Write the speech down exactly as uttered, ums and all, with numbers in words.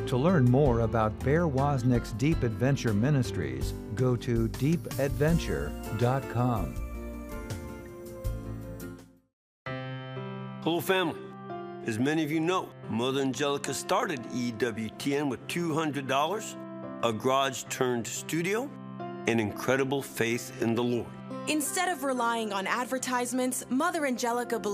To learn more about Bear Wozniak's Deep Adventure Ministries, go to deep adventure dot com. Hello, family. As many of you know, Mother Angelica started E W T N with two hundred dollars, a garage-turned-studio, and incredible faith in the Lord. Instead of relying on advertisements, Mother Angelica believes